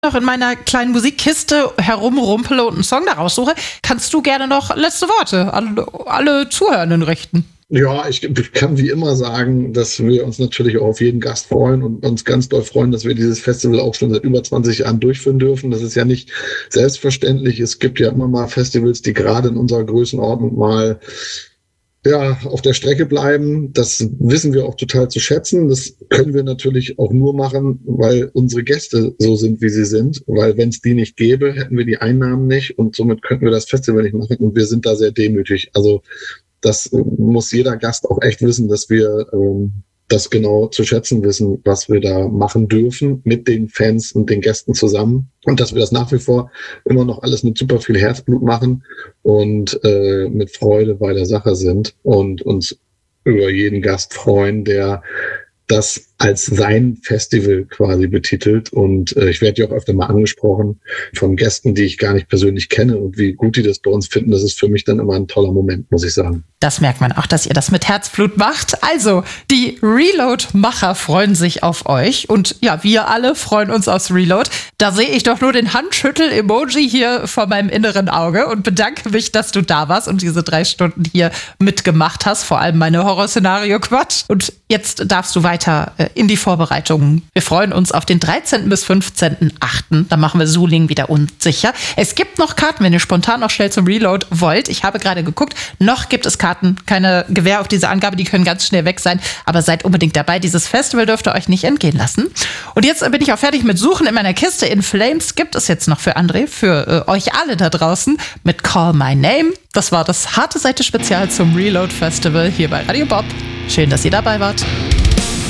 noch in meiner kleinen Musikkiste herumrumpele und einen Song daraus suche, kannst du gerne noch letzte Worte an alle Zuhörenden richten. Ja, ich kann wie immer sagen, dass wir uns natürlich auch auf jeden Gast freuen und uns ganz doll freuen, dass wir dieses Festival auch schon seit über 20 Jahren durchführen dürfen. Das ist ja nicht selbstverständlich. Es gibt ja immer mal Festivals, die gerade in unserer Größenordnung mal auf der Strecke bleiben. Das wissen wir auch total zu schätzen. Das können wir natürlich auch nur machen, weil unsere Gäste so sind, wie sie sind. Weil wenn es die nicht gäbe, hätten wir die Einnahmen nicht und somit könnten wir das Festival nicht machen. Und wir sind da sehr demütig. Also das muss jeder Gast auch echt wissen, dass wir das genau zu schätzen wissen, was wir da machen dürfen mit den Fans und den Gästen zusammen. Und dass wir das nach wie vor immer noch alles mit super viel Herzblut machen und mit Freude bei der Sache sind und uns über jeden Gast freuen, der das als sein Festival quasi betitelt. Und ich werde ja auch öfter mal angesprochen von Gästen, die ich gar nicht persönlich kenne und wie gut die das bei uns finden. Das ist für mich dann immer ein toller Moment, muss ich sagen. Das merkt man auch, dass ihr das mit Herzblut macht. Also, die Reload-Macher freuen sich auf euch. Und ja, wir alle freuen uns aufs Reload. Da sehe ich doch nur den Handschüttel-Emoji hier vor meinem inneren Auge und bedanke mich, dass du da warst und diese 3 Stunden hier mitgemacht hast. Vor allem meine Horrorszenario-Quatsch. Und jetzt darfst du weiter in die Vorbereitungen. Wir freuen uns auf den 13. bis 15.8. Da machen wir Suling wieder unsicher. Es gibt noch Karten, wenn ihr spontan noch schnell zum Reload wollt. Ich habe gerade geguckt, noch gibt es Karten. Keine Gewähr auf diese Angabe, die können ganz schnell weg sein. Aber seid unbedingt dabei. Dieses Festival dürft ihr euch nicht entgehen lassen. Und jetzt bin ich auch fertig mit Suchen in meiner Kiste. In Flames gibt es jetzt noch für André, für euch alle da draußen mit Call My Name. Das war das Harte Seite Spezial zum Reload Festival hier bei Radio Bob. Schön, dass ihr dabei wart.